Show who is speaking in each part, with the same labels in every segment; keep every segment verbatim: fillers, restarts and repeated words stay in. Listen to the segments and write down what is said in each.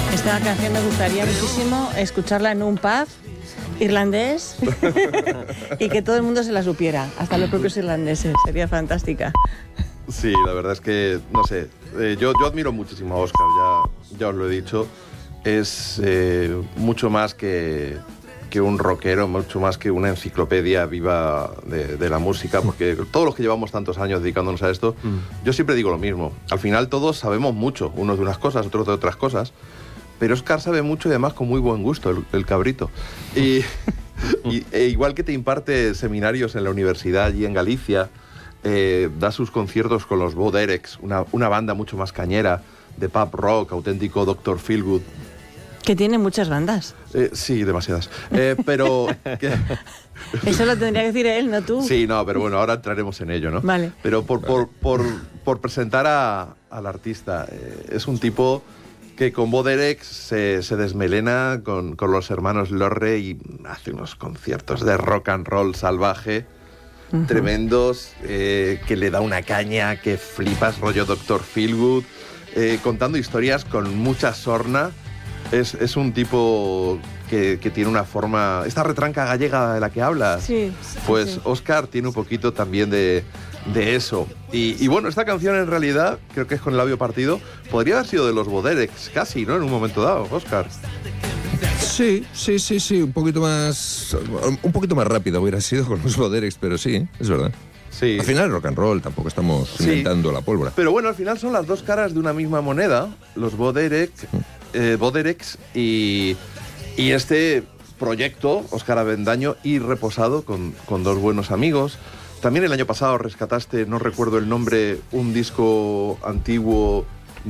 Speaker 1: Esta canción me gustaría muchísimo escucharla en un pub irlandés y que todo el mundo se la supiera, hasta los propios irlandeses. Sería fantástica.
Speaker 2: Sí, la verdad es que, no sé, eh, yo, yo admiro muchísimo a Óscar, ya, ya os lo he dicho. Es eh, mucho más que, que un rockero, mucho más que una enciclopedia viva de, de la música, porque todos los que llevamos tantos años dedicándonos a esto, mm. yo siempre digo lo mismo. Al final todos sabemos mucho, unos de unas cosas, otros de otras cosas, pero Óscar sabe mucho y además con muy buen gusto, el, el cabrito. Y, y e igual que te imparte seminarios en la universidad allí en Galicia, eh, da sus conciertos con los Bo Derek's, una, una banda mucho más cañera, de pub rock, auténtico doctor Feelgood.
Speaker 1: Que tiene muchas bandas.
Speaker 2: Eh, sí, demasiadas. Eh, pero... que...
Speaker 1: Eso lo tendría que decir él, no tú.
Speaker 2: Sí, no, pero bueno, ahora entraremos en ello, ¿no?
Speaker 1: Vale.
Speaker 2: Pero por, por, por, por presentar a, al artista, eh, es un tipo que con Bo Derek se, se desmelena con, con los hermanos Lorre y hace unos conciertos de rock and roll salvaje, uh-huh. tremendos, eh, que le da una caña que flipas, rollo doctor Feelgood, eh, contando historias con mucha sorna. Es, es un tipo que, que tiene una forma... Esta retranca gallega de la que hablas,
Speaker 1: sí,
Speaker 2: pues
Speaker 1: sí.
Speaker 2: Óscar tiene un poquito también de, de eso. Y, y bueno, esta canción en realidad, creo que es con el labio partido, podría haber sido de los Bo Derek's casi, ¿no? En un momento dado, Óscar.
Speaker 3: Sí, sí, sí, sí, un poquito más... Un poquito más rápido hubiera sido con los Bo Derek's, pero sí, es verdad.
Speaker 2: Sí.
Speaker 3: Al final rock and roll, tampoco estamos sí. inventando la pólvora.
Speaker 2: Pero bueno, al final son las dos caras de una misma moneda, los Bo Derek... Eh, Bo Derek's y, y este proyecto, Óscar Avendaño y Reposado, con, con dos buenos amigos. También el año pasado rescataste, no recuerdo el nombre, un disco antiguo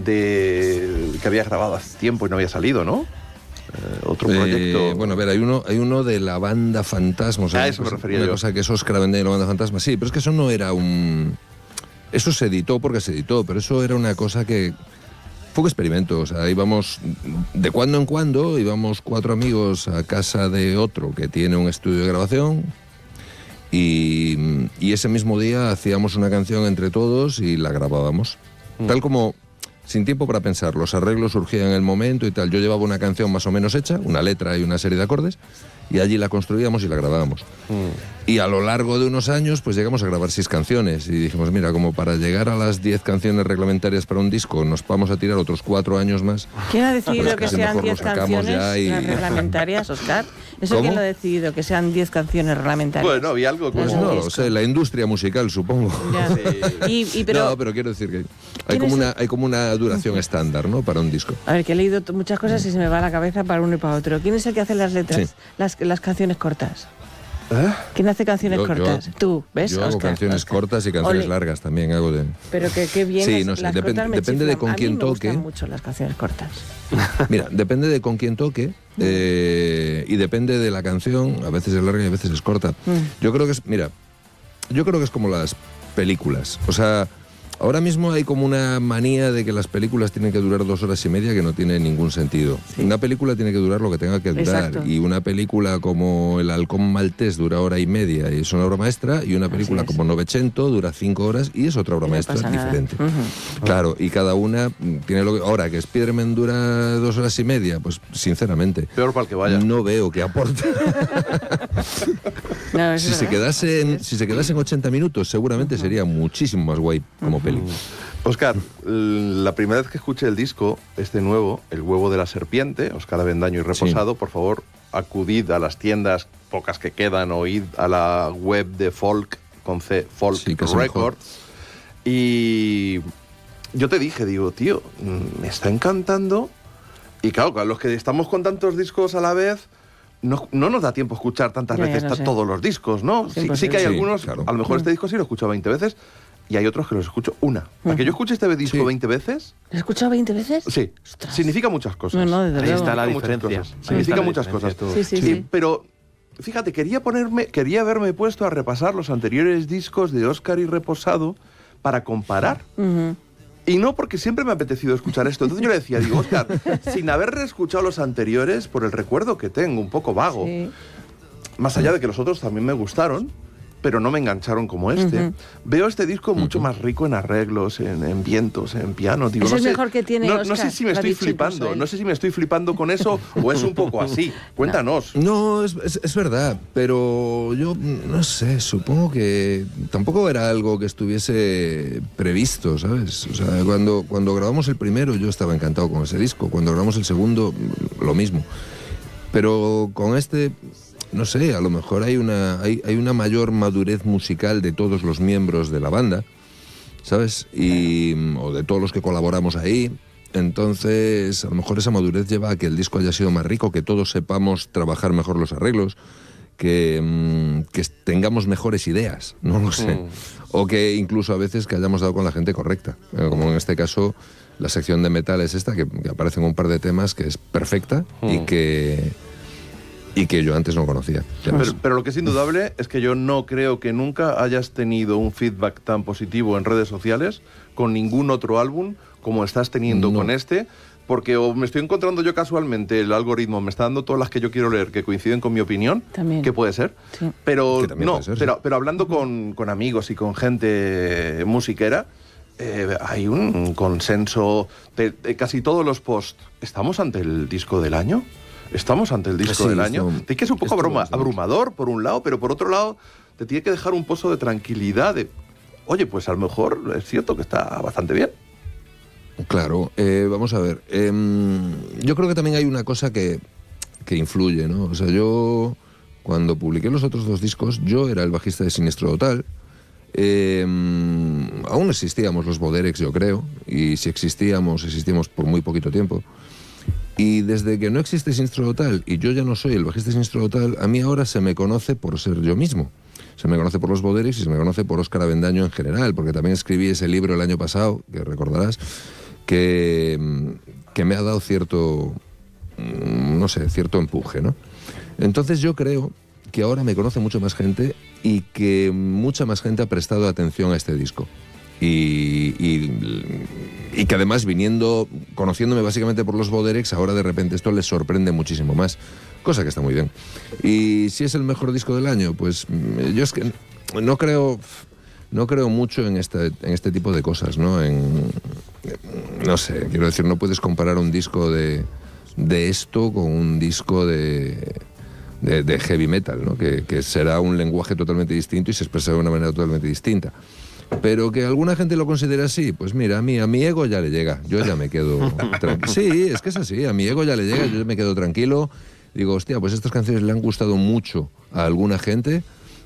Speaker 2: de que había grabado hace tiempo y no había salido, ¿no? Eh, otro proyecto...
Speaker 3: Eh, bueno, a ver, hay uno, hay uno de la banda Fantasma. O sea,
Speaker 2: a eso me refería
Speaker 3: una
Speaker 2: yo.
Speaker 3: cosa que es Óscar Avendaño y la banda Fantasma. Sí, pero es que eso no era un... Eso se editó porque se editó, pero eso era una cosa que... Fue un experimento, o sea, íbamos de cuando en cuando, íbamos cuatro amigos a casa de otro que tiene un estudio de grabación y, y ese mismo día hacíamos una canción entre todos y la grabábamos. Mm. Tal como, sin tiempo para pensar, los arreglos surgían en el momento y tal. Yo llevaba una canción más o menos hecha, una letra y una serie de acordes, y allí la construíamos y la grabábamos. Mm. Y a lo largo de unos años, pues llegamos a grabar seis canciones y dijimos, mira, como para llegar a las diez canciones reglamentarias para un disco, nos vamos a tirar otros cuatro años más.
Speaker 1: ¿Quién ha decidido
Speaker 3: pues
Speaker 1: que sean diez canciones
Speaker 3: y...
Speaker 1: reglamentarias, Óscar? ¿Eso
Speaker 3: ¿Cómo?
Speaker 1: quién lo ha decidido, que sean diez canciones reglamentarias?
Speaker 2: Bueno, había algo...
Speaker 3: Pues no lo sé, la industria musical, supongo.
Speaker 1: Ya. Sí. Y, y pero...
Speaker 3: No, pero quiero decir que hay como, una, hay como una duración uh-huh. estándar, ¿no?, para un disco.
Speaker 1: A ver, que he leído muchas cosas y se me va la cabeza para uno y para otro. ¿Quién es el que hace las letras,
Speaker 3: sí.
Speaker 1: las, las canciones cortas?
Speaker 2: ¿Eh?
Speaker 1: ¿Quién hace canciones
Speaker 3: yo,
Speaker 1: cortas?
Speaker 3: Yo,
Speaker 1: Tú, ¿ves?
Speaker 3: Yo hago
Speaker 1: Óscar,
Speaker 3: canciones
Speaker 1: Óscar.
Speaker 3: cortas y canciones
Speaker 1: Ole.
Speaker 3: largas también hago de...
Speaker 1: Pero que qué bien
Speaker 3: sí,
Speaker 1: las,
Speaker 3: no sé,
Speaker 1: las
Speaker 3: depend,
Speaker 1: cortas me
Speaker 3: depende de
Speaker 1: chiflan.
Speaker 3: con quién
Speaker 1: a mí me
Speaker 3: toque.
Speaker 1: gustan mucho las canciones cortas.
Speaker 3: Mira, depende de con quién toque eh, y depende de la canción, a veces es larga y a veces es corta. Mm. Yo creo que es, mira, yo creo que es como las películas, o sea... Ahora mismo hay como una manía de que las películas tienen que durar dos horas y media que no tiene ningún sentido. Sí. Una película tiene que durar lo que tenga que durar. Exacto. Y una película como El halcón maltés dura hora y media y es una obra maestra, y una película como Novecento dura cinco horas y es otra obra no maestra diferente. Uh-huh. Claro, y cada una tiene lo que... Ahora, que Spider-Man dura dos horas y media, pues sinceramente...
Speaker 2: Peor para el que vaya.
Speaker 3: No veo que aporte.
Speaker 1: No,
Speaker 3: si, se quedase en, si se quedase en ochenta minutos, seguramente uh-huh. sería muchísimo más guay como uh-huh. peli.
Speaker 2: Óscar, la primera vez que escuché el disco, este nuevo, El huevo de la serpiente, Óscar Avendaño y Reposado, sí. por favor, acudid a las tiendas, pocas que quedan, o id a la web de Folk, con C, Folk sí, Records. Y yo te dije, digo, tío, me está encantando. Y claro, los que estamos con tantos discos a la vez... No, no nos da tiempo a escuchar tantas
Speaker 1: ya,
Speaker 2: veces
Speaker 1: ya no sé.
Speaker 2: todos los discos, ¿no? Sí, sí que hay sí, algunos, claro. a lo mejor este disco sí lo he escuchado veinte veces y hay otros que los escucho una. ¿Para que yo escuche este disco sí. veinte veces?
Speaker 1: ¿Lo he escuchado veinte veces?
Speaker 2: Sí. Ostras. Significa muchas cosas.
Speaker 1: No, no, desde
Speaker 4: Ahí
Speaker 1: luego.
Speaker 4: está la
Speaker 2: Hay
Speaker 4: diferencia.
Speaker 2: Cosas. Significa muchas cosas.
Speaker 1: Sí, sí, sí,
Speaker 2: sí,
Speaker 1: sí.
Speaker 2: Pero, fíjate, quería ponerme, quería haberme puesto a repasar los anteriores discos de Óscar y Reposado para comparar.
Speaker 1: Uh-huh.
Speaker 2: Y no porque siempre me ha apetecido escuchar esto. Entonces yo le decía, digo, Óscar, sin haber reescuchado los anteriores, por el recuerdo que tengo, un poco vago, sí. más allá de que los otros también me gustaron, pero no me engancharon como este.
Speaker 1: Uh-huh.
Speaker 2: Veo este disco mucho uh-huh. más rico en arreglos, en, en vientos, en piano. Digo,
Speaker 1: es
Speaker 2: no
Speaker 1: el
Speaker 2: sé,
Speaker 1: mejor que tiene
Speaker 2: no,
Speaker 1: Oscar,
Speaker 2: no sé si me estoy flipando, no sé si me estoy flipando con eso o es un poco así. Cuéntanos.
Speaker 3: No, es, es, es verdad, pero yo no sé, supongo que tampoco era algo que estuviese previsto, ¿sabes? O sea, cuando, cuando grabamos el primero yo estaba encantado con ese disco, cuando grabamos el segundo lo mismo. Pero con este, no sé, a lo mejor hay una, hay, hay una mayor madurez musical de todos los miembros de la banda, ¿sabes? Y, o de todos los que colaboramos ahí. Entonces, a lo mejor esa madurez lleva a que el disco haya sido más rico, que todos sepamos trabajar mejor los arreglos, que, mmm, que tengamos mejores ideas, no lo sé. Mm. O que incluso a veces que hayamos dado con la gente correcta. Como en este caso, la sección de metal es esta, que, que aparece en un par de temas, que es perfecta mm. y que... y que yo antes no conocía.
Speaker 2: Pero, pero lo que es indudable es que yo no creo que nunca hayas tenido un feedback tan positivo en redes sociales con ningún otro álbum como estás teniendo no. con este, porque o me estoy encontrando yo casualmente, el algoritmo me está dando todas las que yo quiero leer que coinciden con mi opinión,
Speaker 1: también.
Speaker 2: que puede ser,
Speaker 1: sí.
Speaker 2: pero
Speaker 3: que
Speaker 2: no,
Speaker 3: puede ser,
Speaker 2: pero,
Speaker 3: sí.
Speaker 2: pero hablando con, con amigos y con gente musiquera, eh, hay un consenso de, de casi todos los posts. ¿Estamos ante el disco del año? Estamos ante el disco
Speaker 3: sí,
Speaker 2: del año.
Speaker 3: Esto,
Speaker 2: te que es un poco abruma, abrumador, por un lado, pero por otro lado, te tiene que dejar un pozo de tranquilidad. De, oye, pues a lo mejor es cierto que está bastante bien.
Speaker 3: Claro, eh, vamos a ver. Eh, yo creo que también hay una cosa que, que influye, ¿no? O sea, yo, cuando publiqué los otros dos discos, yo era el bajista de Siniestro Total. Eh, aún existíamos los Boderex, yo creo, y si existíamos, existíamos por muy poquito tiempo. Y desde que no existe Siniestro Total y yo ya no soy el bajista de Siniestro Total, a mí ahora se me conoce por ser yo mismo. Se me conoce por los Boderex y se me conoce por Óscar Avendaño en general, porque también escribí ese libro el año pasado, que recordarás, que, que me ha dado cierto, no sé, cierto empuje, ¿no? Entonces yo creo que ahora me conoce mucha más gente y que mucha más gente ha prestado atención a este disco. Y, y, y que además viniendo, conociéndome básicamente por los Boderex, ahora de repente esto les sorprende muchísimo más, cosa que está muy bien. Y si es el mejor disco del año, pues yo es que no creo, no creo mucho en este, en este tipo de cosas, ¿no? En, no sé, quiero decir, no puedes comparar un disco de, de esto con un disco de... De, de heavy metal, ¿no? Que, que será un lenguaje totalmente distinto y se expresa de una manera totalmente distinta. Pero que alguna gente lo considere así, pues mira, a mí, a mi ego ya le llega, yo ya me quedo tranquilo. Sí, es que es así, a mi ego ya le llega, yo ya me quedo tranquilo. Digo, hostia, pues estas canciones le han gustado mucho a alguna gente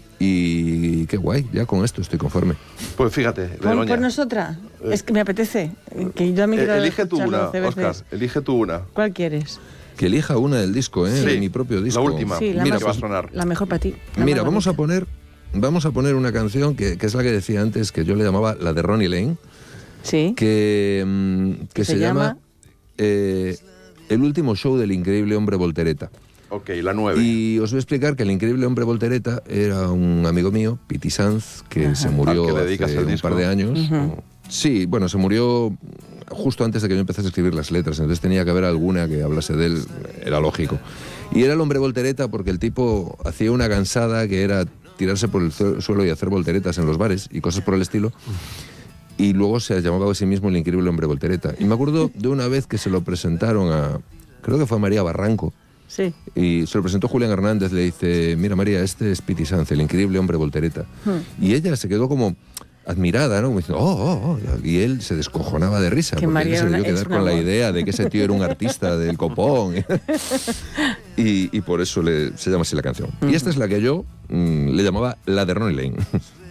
Speaker 3: y qué guay, ya con esto estoy conforme.
Speaker 2: Pues fíjate,
Speaker 1: Begoña. Por nosotras, eh, es que me apetece, que yo me quiero
Speaker 2: elige tú una, Óscar, elige tú una.
Speaker 1: ¿Cuál quieres?
Speaker 3: Que elija una del disco, ¿eh?
Speaker 2: Sí,
Speaker 3: mi propio disco.
Speaker 2: La última,
Speaker 1: sí, la
Speaker 2: mira,
Speaker 1: más,
Speaker 2: que va a sonar.
Speaker 1: La mejor para ti.
Speaker 3: Mira, vamos a poner, vamos a poner una canción que, que es la que decía antes, que yo le llamaba la de Ronnie Lane.
Speaker 1: Sí.
Speaker 3: Que, que se, se llama, llama eh, El último show del increíble hombre voltereta.
Speaker 2: Ok, la nueve.
Speaker 3: Y os voy a explicar que el increíble hombre voltereta era un amigo mío, Piti Sanz, que Ajá. se murió hace un par de años. Uh-huh. Sí, bueno, se murió justo antes de que yo empezase a escribir las letras, entonces tenía que haber alguna que hablase de él, era lógico. Y era el hombre voltereta porque el tipo hacía una gansada que era tirarse por el suelo y hacer volteretas en los bares y cosas por el estilo. Y luego se llamaba a sí mismo el increíble hombre voltereta. Y me acuerdo de una vez que se lo presentaron a, creo que fue a María Barranco.
Speaker 1: Sí.
Speaker 3: Y se lo presentó Julián Hernández, le dice, mira María, este es Piti Sanz, el increíble hombre voltereta. Hmm. Y ella se quedó como admirada, ¿no? Como diciendo, oh, oh, oh, y él se descojonaba de risa, que porque María él se debió quedar con la idea de que ese tío era un artista del copón. y, y por eso le, se llama así la canción. Uh-huh. Y esta es la que yo mmm, le llamaba la de Ronnie Lane.